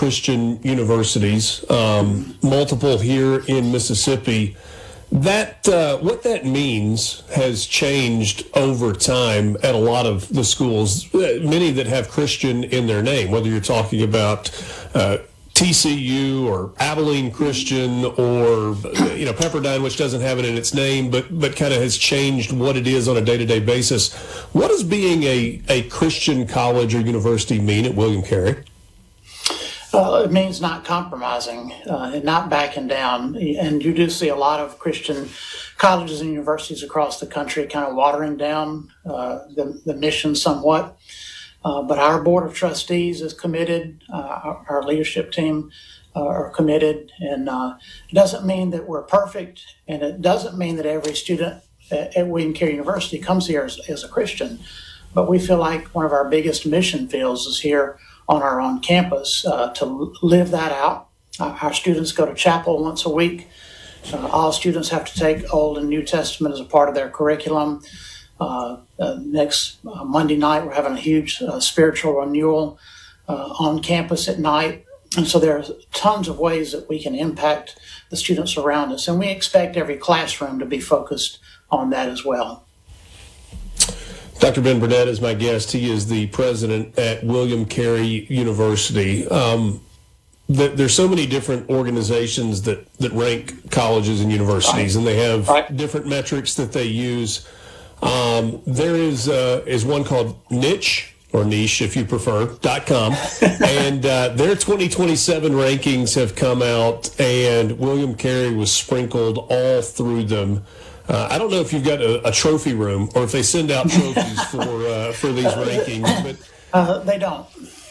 Christian universities, multiple here in Mississippi. That what that means has changed over time at a lot of the schools, many that have Christian in their name, whether you're talking about TCU or Abilene Christian or Pepperdine, which doesn't have it in its name, but kind of has changed what it is on a day-to-day basis. What does being a Christian college or university mean at William Carey? It means not compromising and not backing down. And you do see a lot of Christian colleges and universities across the country kind of watering down the mission somewhat. But our board of trustees is committed. Our leadership team are committed. And it doesn't mean that we're perfect. And it doesn't mean that every student at William Carey University comes here as a Christian. But we feel like one of our biggest mission fields is here on our own campus to live that out. Our students go to chapel once a week. All students have to take Old and New Testament as a part of their curriculum. Next Monday night, we're having a huge spiritual renewal on campus at night. And so there are tons of ways that we can impact the students around us. And we expect every classroom to be focused on that as well. Dr. Ben Burnett is my guest. He is the president at William Carey University. There's so many different organizations that rank colleges and universities, and they have different metrics that they use. There is one called Niche, or Niche if you prefer, .com, and their 2027 rankings have come out, and William Carey was sprinkled all through them. I don't know if you've got a trophy room or if they send out trophies for these rankings, but they don't.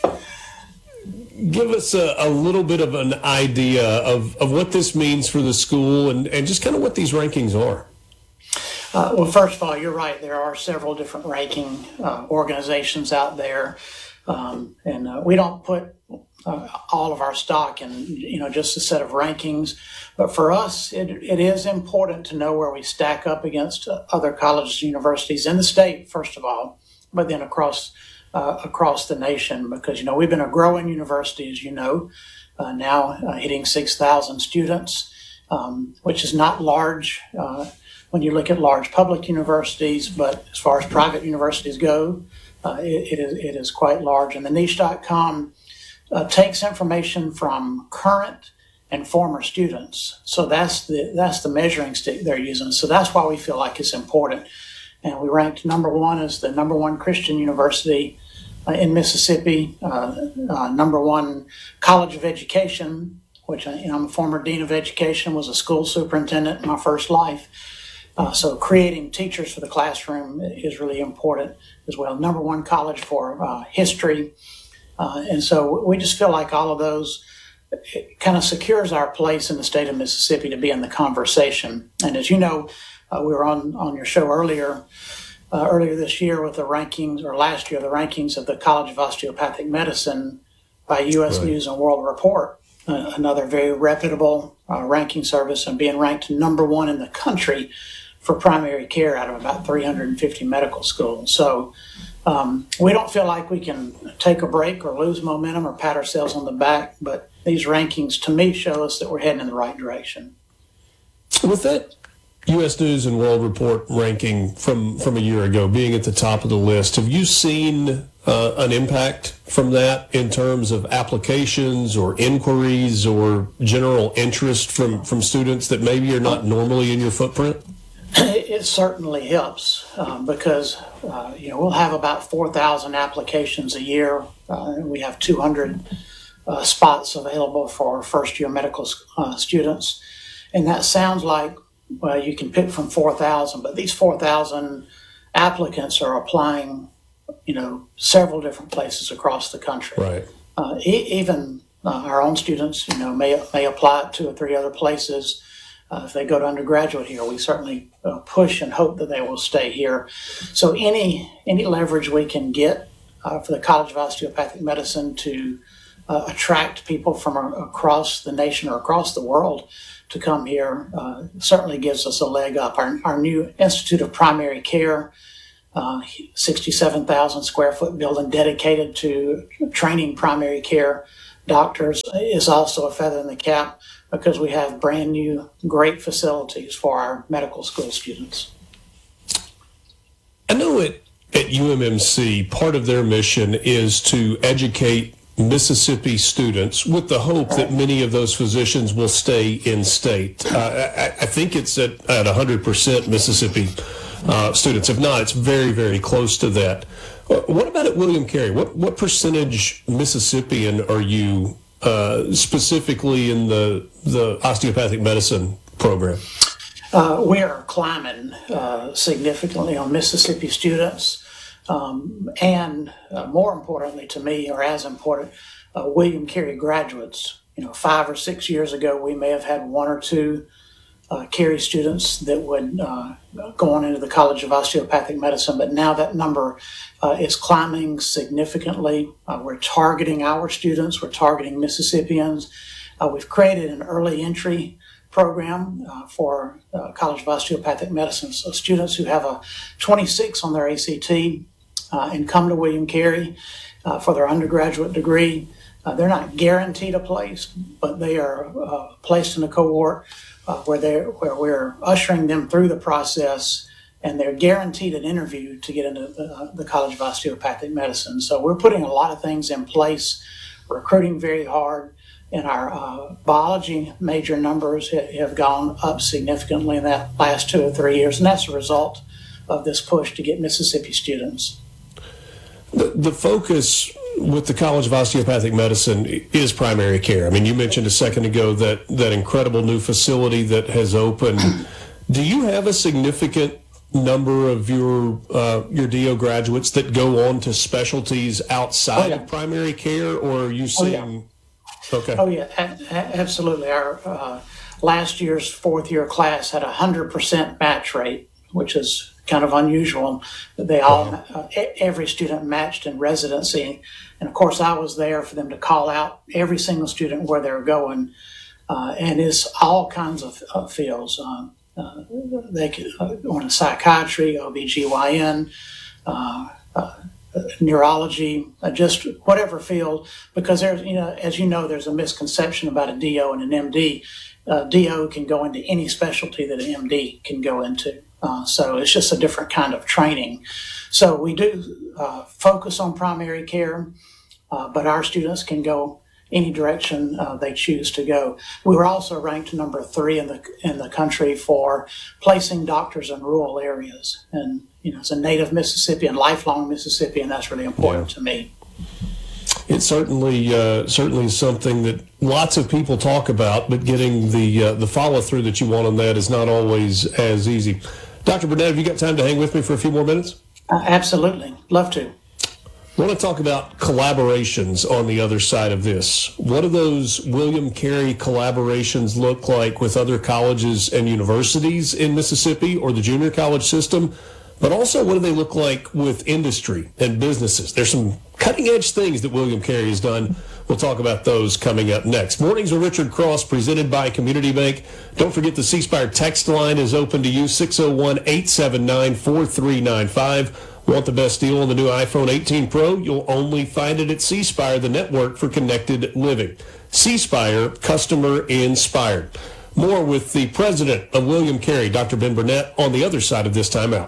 Give us a little bit of an idea of what this means for the school and just kind of what these rankings are. Well, first of all, you're right. There are several different ranking organizations out there, and we don't put all of our stock in just a set of rankings. But for us, it is important to know where we stack up against other colleges and universities in the state, first of all, but then across the nation, because we've been a growing university, as you know, now hitting 6,000 students, which is not large when you look at large public universities, but as far as private universities go, it is quite large. And the niche.com takes information from current and former students. So that's the measuring stick they're using. So that's why we feel like it's important. And we ranked number one as the number one Christian university in Mississippi, number one college of education, which I'm a former dean of education, was a school superintendent in my first life. So creating teachers for the classroom is really important as well. Number one college for history. And so we just feel like all of those, it kind of secures our place in the state of Mississippi to be in the conversation. And as you know, we were on your show earlier this year with the rankings, or last year, the rankings of the College of Osteopathic Medicine by U.S. Right. News and World Report, another very reputable ranking service, and being ranked number one in the country for primary care out of about 350 medical schools. So we don't feel like we can take a break or lose momentum or pat ourselves on the back, but these rankings, to me, show us that we're heading in the right direction. With that U.S. News and World Report ranking from a year ago being at the top of the list, have you seen an impact from that in terms of applications or inquiries or general interest from students that maybe are not normally in your footprint? It certainly helps because we'll have about 4,000 applications a year. We have 200 spots available for first-year medical students, and that sounds like you can pick from 4,000, but these 4,000 applicants are applying, several different places across the country. Right. Even our own students, may apply at 2 or 3 other places. If they go to undergraduate here, we certainly push and hope that they will stay here. So any leverage we can get for the College of Osteopathic Medicine to attract people from across the nation or across the world to come here certainly gives us a leg up. Our new Institute of Primary Care, 67,000 square foot building dedicated to training primary care doctors is also a feather in the cap because we have brand new, great facilities for our medical school students. I know at UMMC, part of their mission is to educate Mississippi students with the hope that many of those physicians will stay in state. I think it's at 100% Mississippi students. If not, it's very, very close to that. What about at William Carey? What percentage Mississippian are you specifically in the osteopathic medicine program? We are climbing significantly on Mississippi students. And more importantly to me, or as important, William Carey graduates. 5 or 6 years ago, we may have had 1 or 2 Carey students that would go on into the College of Osteopathic Medicine, but now that number is climbing significantly. We're targeting our students, we're targeting Mississippians. We've created an early entry program for College of Osteopathic Medicine. So students who have a 26 on their ACT and come to William Carey for their undergraduate degree, they're not guaranteed a place, but they are placed in a cohort where we're ushering them through the process, and they're guaranteed an interview to get into the College of Osteopathic Medicine. So we're putting a lot of things in place, recruiting very hard, and our biology major numbers have gone up significantly in that last 2 or 3 years, and that's a result of this push to get Mississippi students. The focus with the College of Osteopathic Medicine is primary care. I mean, you mentioned a second ago that incredible new facility that has opened. Do you have a significant number of your DO graduates that go on to specialties outside of primary care, or are you seeing? Okay. Oh yeah, absolutely. Our last year's 4th year class had 100% match rate, which is kind of unusual. They all, every student matched in residency, and of course I was there for them to call out every single student where they were going, and it's all kinds of fields. They could go into psychiatry, OBGYN, neurology, just whatever field, because there's, as you know, there's a misconception about a DO and an MD. DO can go into any specialty that an MD can go into. So it's just a different kind of training. So we do focus on primary care, but our students can go any direction they choose to go. We were also ranked number 3 in the country for placing doctors in rural areas. And as a native Mississippian, lifelong Mississippian, that's really important to me. It's certainly something that lots of people talk about, but getting the follow through that you want on that is not always as easy. Dr. Burnett, have you got time to hang with me for a few more minutes? Absolutely, love to. I want to talk about collaborations on the other side of this. What do those William Carey collaborations look like with other colleges and universities in Mississippi or the junior college system? But also, what do they look like with industry and businesses? There's some cutting-edge things that William Carey has done. We'll talk about those coming up next. Mornings with Richard Cross, presented by Community Bank. Don't forget the C Spire text line is open to you, 601-879-4395. Want the best deal on the new iPhone 18 Pro? You'll only find it at C Spire, the network for connected living. C Spire, customer inspired. More with the president of William Carey, Dr. Ben Burnett, on the other side of this timeout.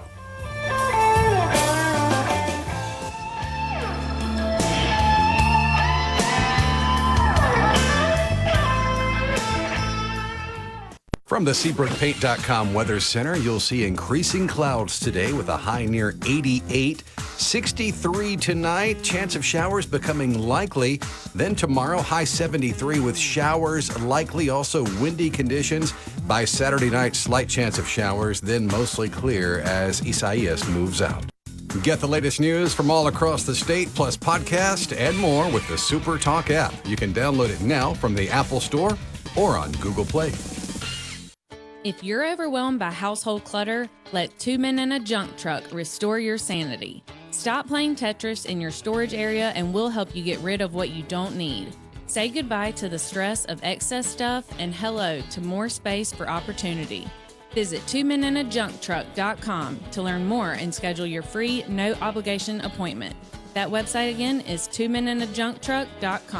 From the SeabrookPaint.com Weather Center, you'll see increasing clouds today with a high near 88, 63 tonight, chance of showers becoming likely. Then tomorrow, high 73 with showers likely, also windy conditions. By Saturday night, slight chance of showers, then mostly clear as Isaias moves out. Get the latest news from all across the state, plus podcast and more with the Super Talk app. You can download it now from the Apple Store or on Google Play. If you're overwhelmed by household clutter, let 2 Men and a Junk Truck restore your sanity. Stop playing Tetris in your storage area and we'll help you get rid of what you don't need. Say goodbye to the stress of excess stuff and hello to more space for opportunity. Visit 2menandajuncktruck.com to learn more and schedule your free, no-obligation appointment. That website again is 2menandajuncktruck.com.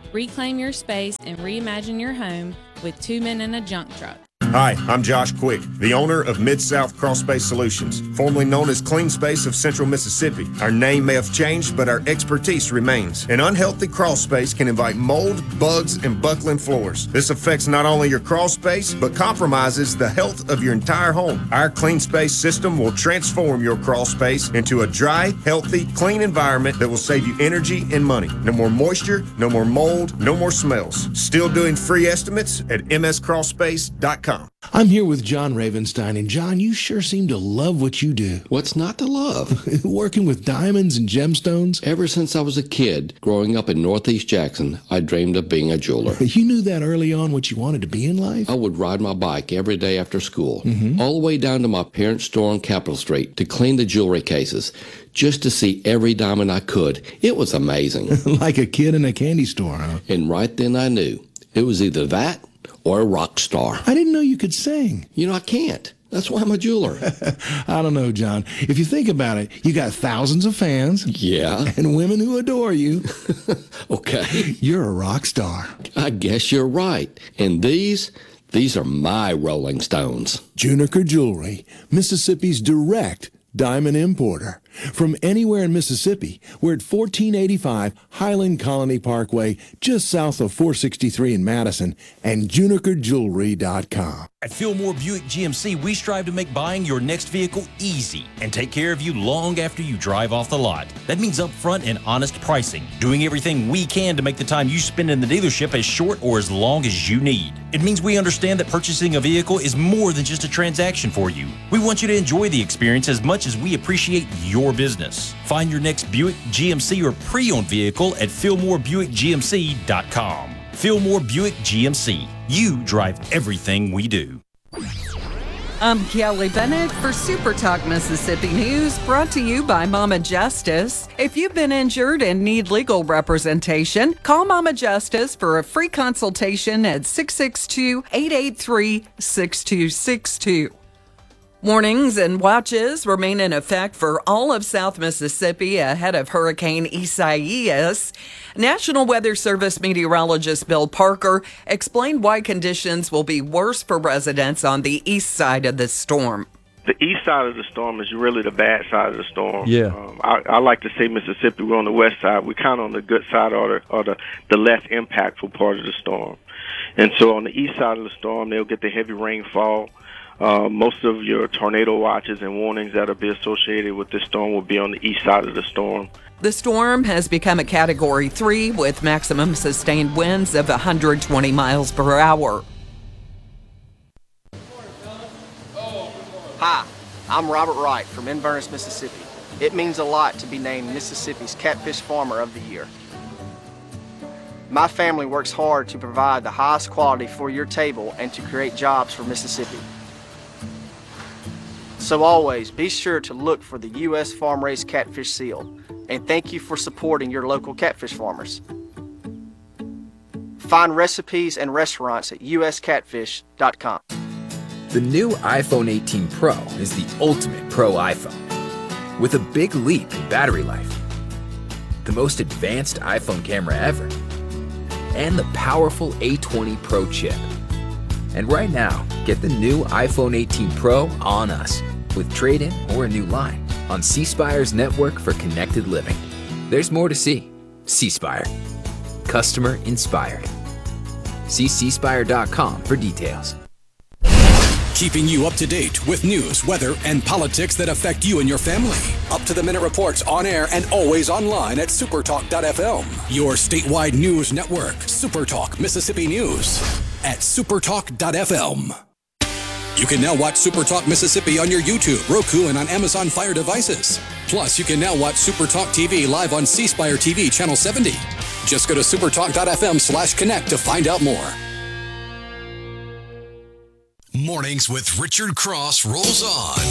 Reclaim your space and reimagine your home with 2 Men and a Junk Truck. Hi, I'm Josh Quick, the owner of Mid-South Crawl Space Solutions, formerly known as Clean Space of Central Mississippi. Our name may have changed, but our expertise remains. An unhealthy crawl space can invite mold, bugs, and buckling floors. This affects not only your crawl space, but compromises the health of your entire home. Our Clean Space system will transform your crawl space into a dry, healthy, clean environment that will save you energy and money. No more moisture, no more mold, no more smells. Still doing free estimates at mscrawlspace.com. I'm here with John Ravenstein, and John, you sure seem to love what you do. What's not to love? Working with diamonds and gemstones? Ever since I was a kid, growing up in Northeast Jackson, I dreamed of being a jeweler. You knew that early on what you wanted to be in life? I would ride my bike every day after school, all the way down to my parents' store on Capitol Street to clean the jewelry cases, just to see every diamond I could. It was amazing. Like a kid in a candy store, huh? And right then I knew it was either that or a rock star. I didn't know you could sing. You know, I can't. That's why I'm a jeweler. I don't know, John. If you think about it, you got thousands of fans. Yeah. And women who adore you. Okay. You're a rock star. I guess you're right. And these are my Rolling Stones. Juniker Jewelry, Mississippi's direct diamond importer. From anywhere in Mississippi, we're at 1485 Highland Colony Parkway, just south of 463 in Madison, and JunikerJewelry.com. At Fillmore Buick GMC, we strive to make buying your next vehicle easy and take care of you long after you drive off the lot. That means upfront and honest pricing, doing everything we can to make the time you spend in the dealership as short or as long as you need. It means we understand that purchasing a vehicle is more than just a transaction for you. We want you to enjoy the experience as much as we appreciate your business. Find your next Buick, GMC, or pre-owned vehicle at FillmoreBuickGMC.com. Fillmore Buick GMC. You drive everything we do. I'm Kelly Bennett for Super Talk Mississippi News, brought to you by Mama Justice. If you've been injured and need legal representation, call Mama Justice for a free consultation at 662-883-6262. Warnings and watches remain in effect for all of South Mississippi ahead of Hurricane Isaias. National Weather Service meteorologist Bill Parker explained why conditions will be worse for residents on the east side of the storm. The east side of the storm is really the bad side of the storm. Yeah. I like to say Mississippi, we're on the west side. We're kind of on the good side or the less impactful part of the storm. And so on the east side of the storm, they'll get the heavy rainfall. Most of your tornado watches and warnings that will be associated with this storm will be on the east side of the storm. The storm has become a Category 3 with maximum sustained winds of 120 miles per hour. Hi, I'm Robert Wright from Inverness, Mississippi. It means a lot to be named Mississippi's Catfish Farmer of the Year. My family works hard to provide the highest quality for your table and to create jobs for Mississippi. So always be sure to look for the U.S. farm-raised catfish seal, and thank you for supporting your local catfish farmers. Find recipes and restaurants at uscatfish.com. The new iPhone 18 Pro is the ultimate pro iPhone, with a big leap in battery life, the most advanced iPhone camera ever, and the powerful A20 Pro chip. And right now, get the new iPhone 18 Pro on us with trade-in or a new line on C Spire's network for connected living. There's more to see. C Spire. Customer inspired. See cspire.com for details. Keeping you up to date with news, weather, and politics that affect you and your family. Up-to-the-minute reports on air and always online at supertalk.fm. Your statewide news network, Supertalk Mississippi News at supertalk.fm. You can now watch Supertalk Mississippi on your YouTube, Roku, and on Amazon Fire devices. Plus, you can now watch Supertalk TV live on C Spire TV Channel 70. Just go to supertalk.fm/connect to find out more. Mornings with Richard Cross rolls on.